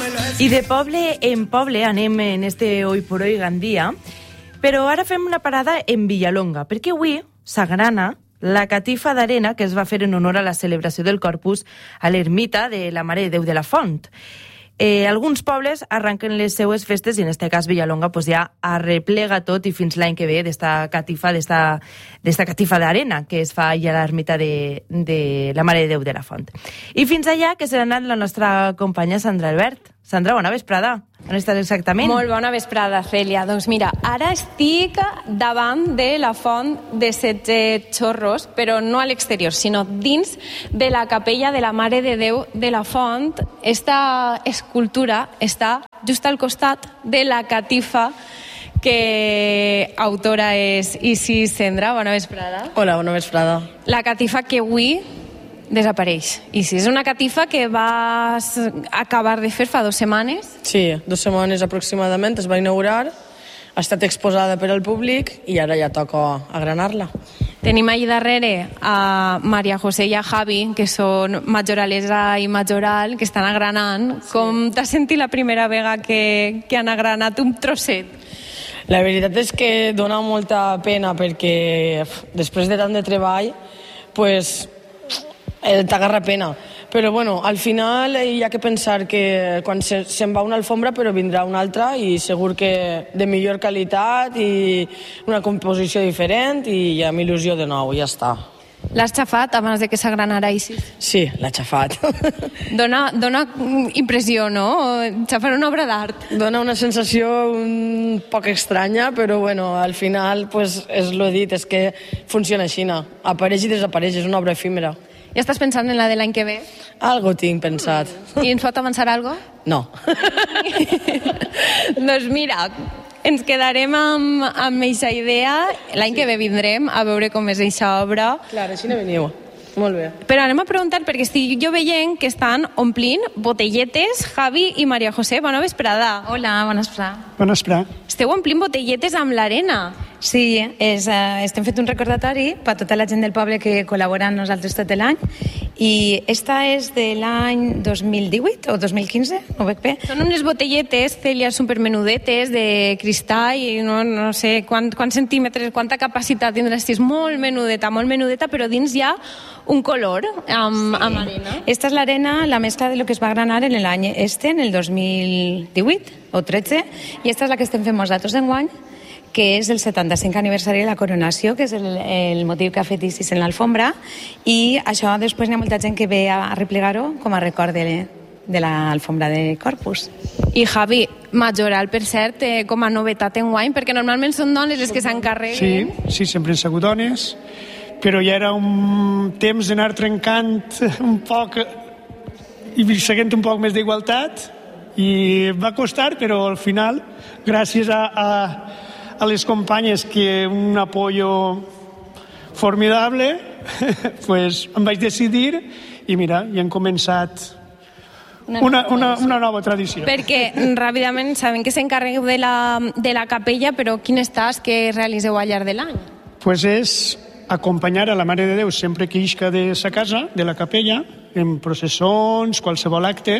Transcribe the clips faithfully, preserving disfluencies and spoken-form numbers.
I de poble en poble anem en este Hoy por Hoy Gandia, però ara fem una parada en Villalonga, perquè avui s'agrana la catifa d'arena que es va fer en honor a la celebració del Corpus a l'ermita de la Mare de Déu de la Font. Eh, alguns pobles arranquen les seues festes i en este cas Villalonga pues, ja arreplega tot i fins l'any que ve d'esta catifa d'esta d'esta catifa d'arena que es fa allà a l'ermita de, de la Mare de Déu de la Font. I fins allà que se n'ha anat la nostra companya Sandra Albert. Sandra, bona vesprada. On estàs exactament? Molt bona vesprada, Cèlia. Doncs mira, ara estic davant de la font de Setze Chorros, però no a l'exterior, sinó dins de la capella de la Mare de Déu de la Font. Esta escultura està just al costat de la catifa que autora és Isis Cendra. Bona vesprada. Hola, bona vesprada. La catifa que avui desapareix. I si és una catifa que vas acabar de fer fa dues setmanes? Sí, dues setmanes aproximadament, es va inaugurar, ha estat exposada per al públic i ara ja toca agranar-la. Tenim allà darrere a Maria José i a Javi, que són majoralesa i majoral, que estan agranant. Sí. Com t'has sentit la primera vegada que, que han agranat un trosset? La veritat és que dona molta pena perquè després de tant de treball, pues, t'agarra pena, però bueno, al final hi ha que pensar que quan se, se'n va una alfombra però vindrà una altra i segur que de millor qualitat i una composició diferent i amb il·lusió de nou, ja està. L'has xafat abans de que s'agranara Isis? Sí, l'ha xafat. Dona, dona impressió, no? Xafar una obra d'art. Dona una sensació un poc estranya, però bueno, al final pues, és lo dit, és que funciona així, apareix i desapareix, és una obra efímera. Ja estàs pensant en la de l'any que ve? Algo tinc pensat. I ens pot avançar algo? No. Doncs mira, ens quedarem amb, amb eixa idea. L'any que ve vindrem a veure com és eixa obra. Clar, així no veniu. Molt bé. Però anem a preguntar, perquè estic jo veient que estan omplint botelletes Javi i Maria José. Bona vesprada. Hola, bona vesprada. Bona vesprada. Esteu omplint botelletes amb l'arena. Sí, és, uh, estem fent un recordatori per tota la gent del poble que col·labora amb nosaltres tot l'any i esta és de l'any dos mil divuit o dos mil quinze, no ho veig bé. Són unes botelletes, Cèlia, supermenudetes de cristall i no, no sé quant, quants centímetres, quanta capacitat tindrà. És molt menudeta, molt menudeta, però dins hi ha un color amb, sí. amb arena. Esta és l'arena, la mescla de lo que es va granar en l'any este, en el dos mil divuit o tretze, i esta és la que estem fent nosaltres d'enguany, que és el setanta-cinc aniversari de la coronació, que és el, el motiu que ha fet Isis en l'alfombra, i això després hi ha molta gent que ve a replegar-ho com a record de, de l'alfombra de Corpus. I Javi, majoral, per cert, eh, com a novetat enguany, perquè normalment són dones les que s'encarreguen. Sí, sí, sempre han sigut dones, però ja era un temps d'anar trencant un poc i seguint un poc més d'igualtat, i va costar, però al final, gràcies a... a a les companyes que un apoyo formidable, pues em vaig decidir i mira, ja hem començat una, una, una nova tradició. Perquè ràpidament sabem que s'encarregueu de, la, de la capella, però quines tasques realitzeu al llarg de l'any? Pues és acompanyar a la Mare de Déu sempre que isca de sa casa, de la capella, en processons, qualsevol acte,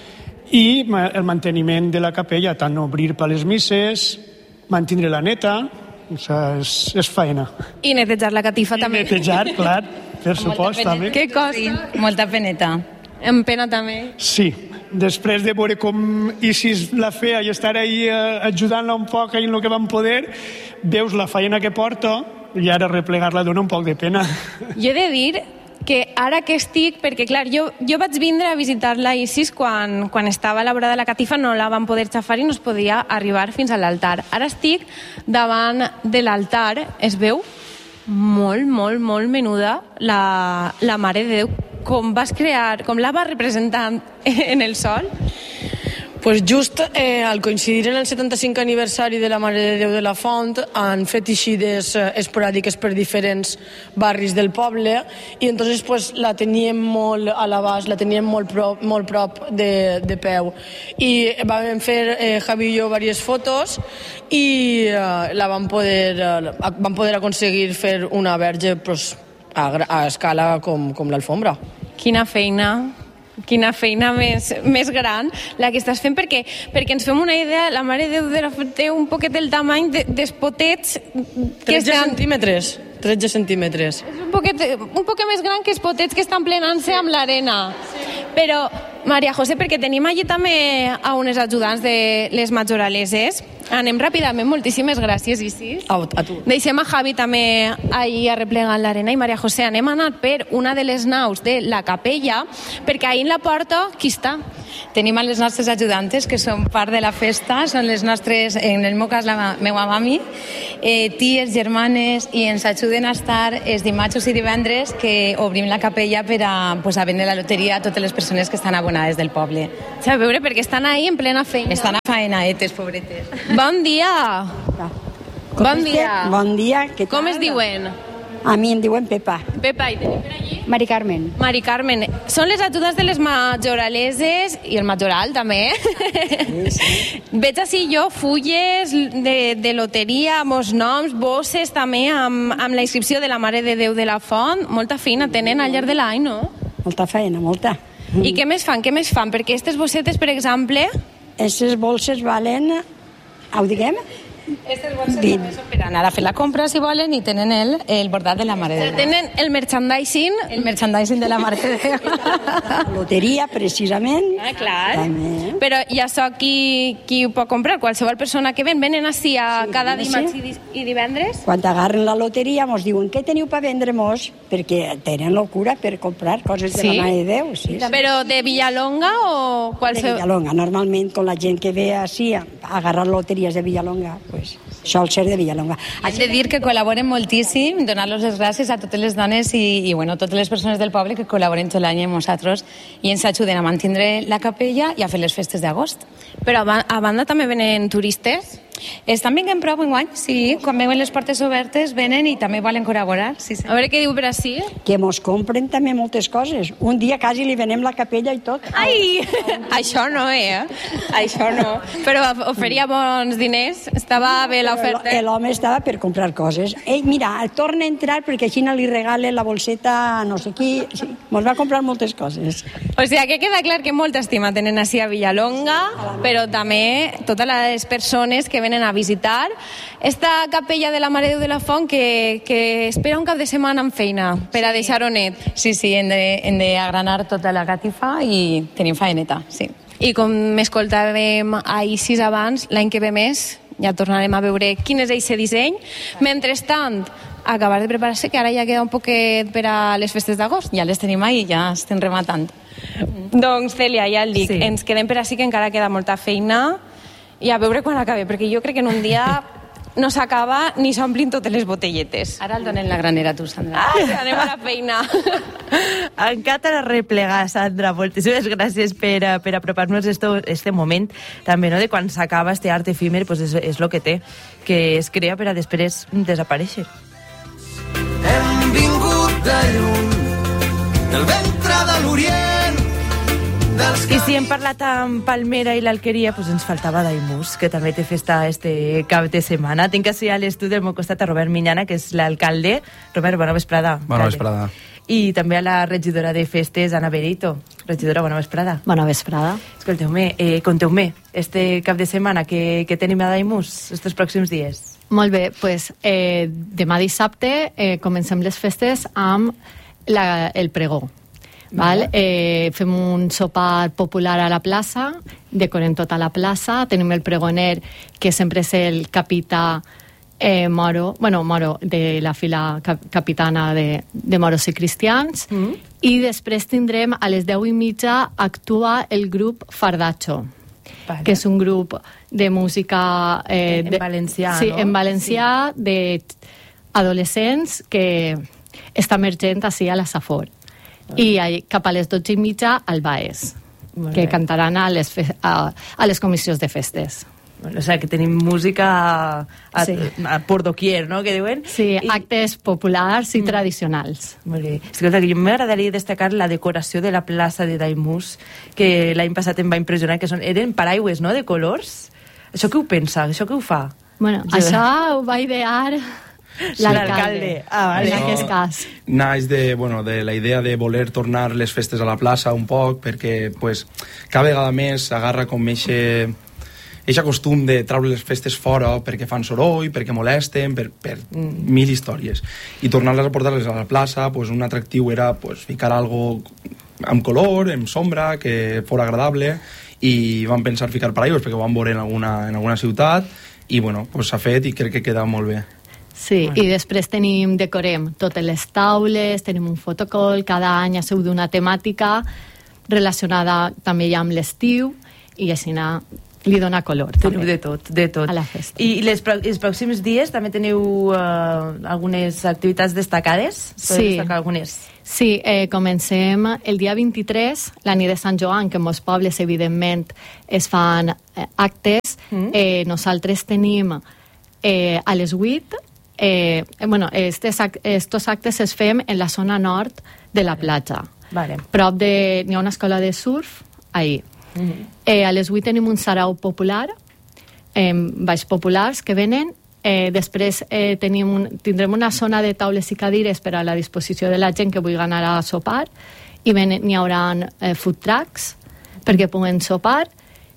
i el manteniment de la capella, tant obrir per les misses, mantindre la neta, o sigui, és, és faena. I netejar la catifa I també. I netejar, clar, per supost, també. Què costa? Sí, molta peneta. En pena també. Sí, després de veure com Isis la feia i estar ahí eh, ajudant-la un poc en el que vam poder, veus la feina que porta i ara replegar-la dona un poc de pena. Jo he de dir que ara que estic, perquè clar, jo, jo vaig vindre a visitar la Isis quan, quan estava elaborada la catifa, no la vam poder xafar i no es podia arribar fins a l'altar. Ara estic davant de l'altar, es veu molt, molt, molt menuda la, la Mare de Déu. Com vas crear, com la vas representar en el sol? Pues just eh, al coincidir en el setanta-cinc aniversari de la Mare de Déu de la Font han fet eixides eh, esporàdiques per diferents barris del poble i entonces pues, la teníem molt a l'abast, la teníem molt prop, molt prop de, de peu i vam fer eh, Javi i jo diverses fotos i eh, la vam poder, eh, vam poder aconseguir fer una verge pues, a, a escala com, com l'alfombra. Quina feina quina feina més, més gran la que estàs fent, perquè, perquè ens fem una idea, la Mare de Déu de la Font té un poquet el tamany de, dels potets que tretze estan... centímetres. tretze centímetres. És un poquet, un poquet més gran que els potets que estan plenant-se amb l'arena. Però, Maria José, perquè tenim allí també a unes ajudants de les majoraleses. Anem ràpidament, moltíssimes gràcies, Isis. A, a tu. Deixem a Javi també ahir arreplegant l'arena. I Maria José, anem a anar per una de les naus de la capella, perquè ahir en la porta, qui està? Tenim a les nostres ajudantes, que són part de la festa, són les nostres, en el meu cas, la meva mami, eh, ties, germanes, i ens ajuden a estar els dimarts i divendres que obrim la capella per a, pues, a vendre la loteria a totes les persones que estan abonades del poble. A veure, perquè estan ahí en plena feina. Estan a faenaetes, pobretes. Bon dia! Bon dia! Bon dia. Què Com tal? es diuen? A mi em diuen Pepa. Pepa, i tenim per allí? Mari Carmen. Mari Carmen. Són les ajudants de les majoraleses i el majoral, també. Sí, sí. Veig així jo fulles de, de loteria, molts noms, bosses també, amb, amb la inscripció de la Mare de Déu de la Font. Molta feina tenen al llarg de l'any, no? Molta feina, molta. I què més fan? Què més fan? Perquè aquestes bossetes, per exemple... Aquestes bolses valen... Ho diguem? Aquestes bolses també són per anar a fer la compra, si volen, i tenen el, el bordat de la Mare de Déu. Tenen el merchandising... El merchandising de la Mare de Déu. Loteria, precisament. Ah, clar. També. Però ja so qui, qui ho pot comprar, qualsevol persona que ven. Venen així a Sí, cada venen dimarts així. i, di- i divendres? Quan agarren la loteria mos diuen què teniu per vendre mos? Perquè tenen locura per comprar coses de Sí? la Mare de Déu. Sí, sí. Però de Villalonga o De qualsevol... Villalonga. Normalment, con la gent que ve així a agarrar loteries de Villalonga, pues, sol ser de Villalonga. Haig de dir que col·laboren moltíssim, donar-los les gràcies a totes les dones i, i bueno, totes les persones del poble que col·laboren tot l'any amb nosaltres i ens ajuden a mantindre la capella i a fer les festes d'agost. Però a, ba- a banda també venen turistes? Estan venint prou enguany, sí, quan veuen les portes obertes venen i també volen col·laborar. Sí, sí. A veure què diu per ací. Que mos compren també moltes coses. Un dia quasi li venem la capella i tot. Ai! Això no, eh? Això no. Però oferia bons diners? Estava bé l'oferta? Però l'home estava per comprar coses. Ei, mira, torna a entrar perquè així no li regale la bolseta a no sé qui. Sí, mos va comprar moltes coses. O sigui, que queda clar que molta estima tenen així a Villalonga, però també totes les persones que venen a visitar esta capella de la Mare de Déu de la Font que, que espera un cap de setmana amb feina per a deixar-ho net. Sí, sí, hem de- hem d'agranar tota la catifa i tenim faeneta, sí. I com escoltàvem a Isis abans, l'any que ve més ja tornarem a veure quin és aquest disseny. Mentrestant, acabar de preparar-se, que ara ja queda un poquet per a les festes d'agost. Ja les tenim ahí, ja estem rematant. Doncs, Cèlia, ja el dic, Sí. ens quedem per així que encara queda molta feina i a veure quan acabe, perquè jo crec que en un dia no s'acaba ni s'omplin totes les botelletes. Ara el donen la granera, tu, Sandra. Ai, anem a la feina. Encara replegar, Sandra. Moltíssimes gràcies per, a- per apropar-nos esto, este moment. També, no?, de quan s'acaba este art efímer, pues és, és lo que té, que es crea per a després desaparèixer. Hem vingut de lluny, del ventre de l'Orient, dels I si hem parlat amb Palmera i l'Alqueria, pues ens faltava Daimús, que també té festa este cap de setmana. Tinc així a l'estudi al meu costat a Robert Miñana, que és l'alcalde. Robert, bona vesprada. Bona Alcalde. vesprada. I també a la regidora de festes, Ana Benito. Regidora, bona vesprada. Bona vesprada. Escolteu-me, eh, conteu-me, este cap de setmana que, que tenim a Daimús, estos pròxims dies? Molt bé, pues, eh, demà dissabte eh, comencem les festes amb la, el pregó. Val? Eh, fem un sopar popular a la plaça, decorem tota la plaça, tenim el pregoner, que sempre és el capità eh, Moro, bueno, Moro, de la fila cap capitana de, de Moros i Cristians, mm. i després tindrem a les deu i mitja actua el grup Fardacho, Vale. que és un grup de música... Eh, En de, valencià, sí, no? en valencià, sí. De adolescents que està emergent així a la Safor. I ahí, cap a les dotze i mitja al Baes, Molt que bé. cantaran a les, fe a, a les comissions de festes. Bueno, o sea, que tenim música a, a, Sí. a por doquier, no?, que diuen. Sí, I- actes populars i mm. tradicionals. Molt bé. Escolta, que m'agradaria destacar la decoració de la plaça de Daimús, que l'any passat em va impressionar, que són, eren paraigües, no?, de colors. Això què ho pensa? Això què ho fa? Bueno, Jo- això ho va idear l'alcalde. Ah, vale. En aquest cas. Naix de, bueno, de la idea de voler tornar les festes a la plaça un poc, perquè pues, cada vegada més s'agarra com eixe eixe costum de treure les festes fora perquè fan soroll, perquè molesten, per, per mm. mil històries. I tornar-les a portar-les a la plaça, pues, un atractiu era pues, ficar algo amb color, amb sombra, que fos agradable, i vam pensar ficar paraigües perquè ho vam veure en alguna, en alguna ciutat, i bueno, pues, s'ha fet i crec que queda molt bé. Sí, bueno. I després tenim, decorem totes les taules, tenim un fotocall, cada any ha sigut d'una temàtica relacionada també ja amb l'estiu, i així anar li dona color. Teniu de tot, de tot. A la festa. I les, els pròxims dies també teniu uh, algunes activitats destacades? Sí. Destacar algunes? Sí, eh, comencem el dia vint-i-tres, la nit de Sant Joan, que en molts pobles, evidentment, es fan eh, actes. Mm. Eh, nosaltres tenim eh, a les vuit, eh, bueno, estes, estos actes es fem en la zona nord de la platja. Vale. Prop de... N'hi ha una escola de surf, ahí. Mm-hmm. Eh, a les vuit tenim un sarau popular, eh, baix populars que venen. Eh, després eh, tenim un, tindrem una zona de taules i cadires per a la disposició de la gent que vulgui anar a sopar, i n'hi haurà eh, food trucks perquè puguen sopar,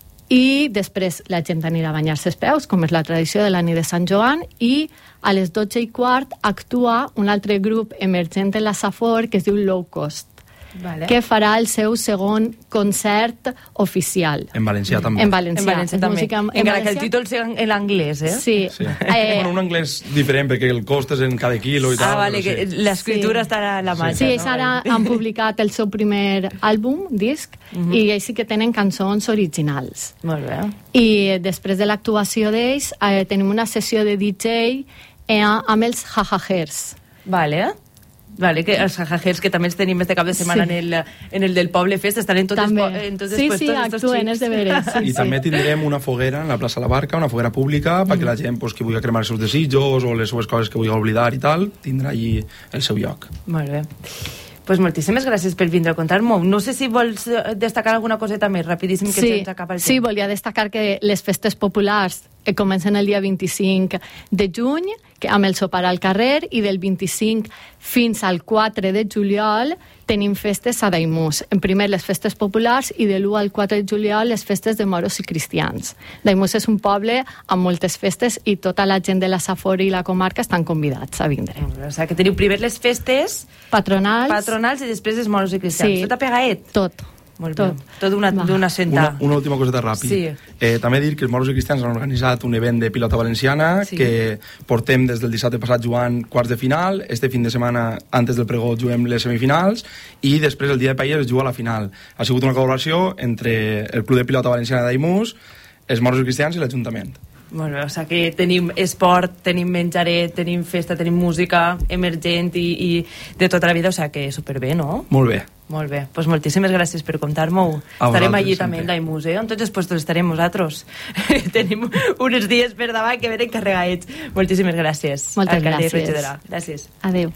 i després la gent anirà a banyar-se els peus, com és la tradició de la nit de Sant Joan, i a les dotze i quart actua un altre grup emergent en la Safor que es diu Low Cost, vale. Que farà el seu segon concert oficial. En valencià també. En valencià. En valencià també. Música en Encara valencià. que el títol sigui en l'anglès, eh? Sí. sí. Eh, bueno, un anglès diferent, perquè el cost és en cada quilo i tal. Ah, vale, sí. que l'escriptura sí. Estarà a la mà. Sí, no? ells ara han publicat el seu primer àlbum, disc, uh-huh. i ells sí que tenen cançons originals. Molt bé. I després de l'actuació d'ells eh, tenim una sessió de D J eh, amb els jajajers. Vale. Vale, que els jajajers que també els tenim este cap de setmana sí. en, el, en el del Poble Fest, estan en tots també. els en tots sí, els sí, actuen, és de veres. Sí, I sí. també tindrem una foguera en la plaça La Barca, una foguera pública, mm. perquè la gent pues, que vulgui cremar els seus desitjos o les seves coses que vulgui oblidar i tal, tindrà allí el seu lloc. Molt bé. Pues moltíssimes gràcies per vindre a contar-m'ho. No sé si vols destacar alguna coseta més, rapidíssim, que sí, se'ns acaba el temps. Sí, volia destacar que les festes populars eh, comencen el dia vint-i-cinc de juny, que amb el sopar al carrer, i del vint-i-cinc fins al quatre de juliol tenim festes a Daimús. En primer les festes populars i de l'u al quatre de juliol les festes de moros i cristians. Daimús és un poble amb moltes festes i tota la gent de la Safor i la comarca estan convidats a vindre. O sigui que teniu primer les festes patronals, patronals i després els moros i cristians. Sí, tot apegaet? Tot. Molt bé. Tot, tot d'una sentada. Una, una última coseta ràpid. Sí. Eh, també dir que els moros i cristians han organitzat un event de pilota valenciana sí. que portem des del dissabte passat jugant quarts de final, este fin de setmana antes del pregó juguem les semifinals i després el dia de Paelles es juga a la final. Ha sigut una col·laboració entre el Club de Pilota Valenciana d'Aimús, els moros i cristians i l'Ajuntament. Molt bé, o sigui que tenim esport, tenim menjaret, tenim festa, tenim música emergent i, i de tota la vida, o sigui que superbé, no? Molt bé. Molt bé, doncs moltíssimes gràcies per contar-m'ho. Estarem allí també en l'Aimús, eh? En tots els puestos estarem nosaltres. Tenim uns dies per davant que venen carregats. Moltíssimes gràcies. Moltes gràcies. Regidora. Gràcies. Adeu.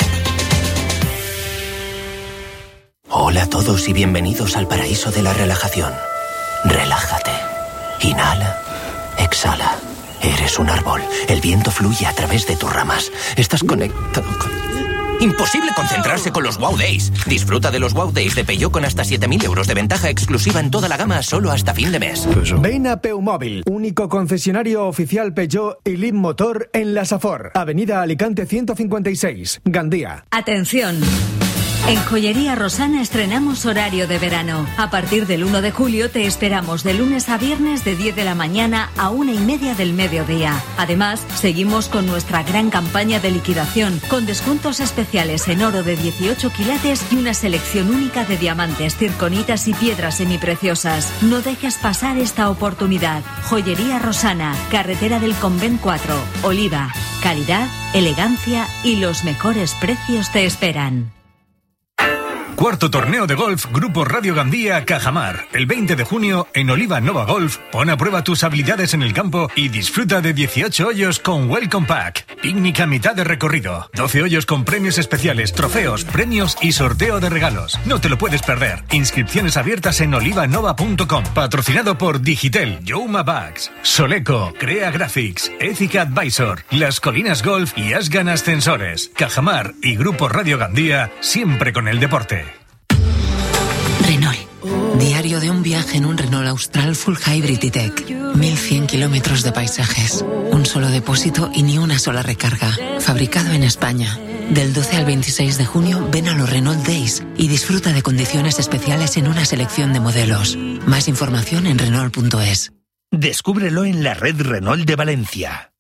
Hola a todos y bienvenidos al paraíso de la relajación. Relájate. Inhala. Exhala. Eres un árbol. El viento fluye a través de tus ramas. Estás conectado con... Imposible concentrarse con los Wow Days. Disfruta de los Wow Days de Peugeot con hasta siete mil euros de ventaja exclusiva en toda la gama solo hasta fin de mes. Ven a Peumóvil, único concesionario oficial Peugeot y Leap Motor en la Safor. Avenida Alicante ciento cincuenta y seis, Gandía. Atención. En Joyería Rosana estrenamos horario de verano. A partir del uno de julio te esperamos de lunes a viernes de diez de la mañana a una y media del mediodía. Además, seguimos con nuestra gran campaña de liquidación, con descuentos especiales en oro de dieciocho quilates y una selección única de diamantes, circonitas y piedras semipreciosas. No dejes pasar esta oportunidad. Joyería Rosana, carretera del Convent cuatro, Oliva. Calidad, elegancia y los mejores precios te esperan. Cuarto torneo de golf Grupo Radio Gandía Cajamar. El veinte de junio en Oliva Nova Golf. Pon a prueba tus habilidades en el campo y disfruta de dieciocho hoyos con Welcome Pack. Picnic a mitad de recorrido. doce hoyos con premios especiales, trofeos, premios y sorteo de regalos. No te lo puedes perder. Inscripciones abiertas en olivanova punto com. Patrocinado por Digitel, Youma Bags, Soleco, Crea Graphics, Ethica Advisor, Las Colinas Golf y Asgan Ascensores. Cajamar y Grupo Radio Gandía, siempre con el deporte. Renault. Diario de un viaje en un Renault Austral Full Hybrid E-Tech. mil cien kilómetros de paisajes. Un solo depósito y ni una sola recarga. Fabricado en España. Del doce al veintiséis de junio ven a los Renault Days y disfruta de condiciones especiales en una selección de modelos. Más información en Renault punto es. Descúbrelo en la red Renault de Valencia.